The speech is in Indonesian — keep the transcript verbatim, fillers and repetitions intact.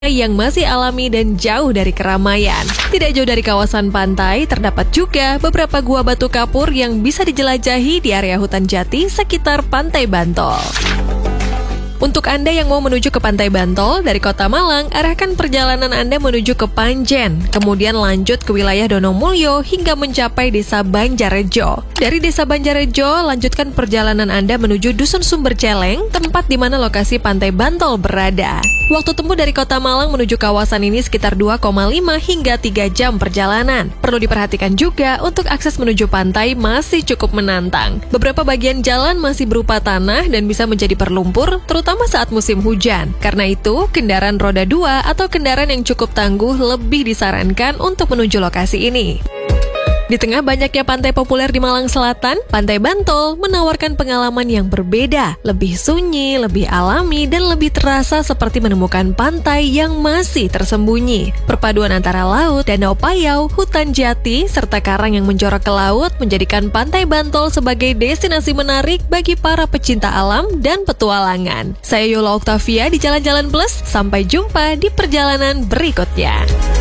yang masih alami dan jauh dari keramaian. Tidak jauh dari kawasan pantai, terdapat juga beberapa gua batu kapur yang bisa dijelajahi di area hutan jati sekitar Pantai Bantol. Untuk Anda yang mau menuju ke Pantai Bantol, dari Kota Malang, arahkan perjalanan Anda menuju ke Panjen, kemudian lanjut ke wilayah Donomulyo hingga mencapai Desa Banjarejo. Dari Desa Banjarejo, lanjutkan perjalanan Anda menuju Dusun Sumber Celeng, tempat di mana lokasi Pantai Bantol berada. Waktu tempuh dari Kota Malang menuju kawasan ini sekitar dua koma lima hingga tiga jam perjalanan. Perlu diperhatikan juga untuk akses menuju pantai masih cukup menantang. Beberapa bagian jalan masih berupa tanah dan bisa menjadi berlumpur, terutama saat musim hujan. Karena itu, kendaraan roda dua atau kendaraan yang cukup tangguh lebih disarankan untuk menuju lokasi ini. Di tengah banyaknya pantai populer di Malang Selatan, Pantai Bantol menawarkan pengalaman yang berbeda, lebih sunyi, lebih alami, dan lebih terasa seperti menemukan pantai yang masih tersembunyi. Perpaduan antara laut, danau payau, hutan jati, serta karang yang menjorok ke laut menjadikan Pantai Bantol sebagai destinasi menarik bagi para pecinta alam dan petualangan. Saya Yola Oktavia di Jalan-Jalan Plus, sampai jumpa di perjalanan berikutnya.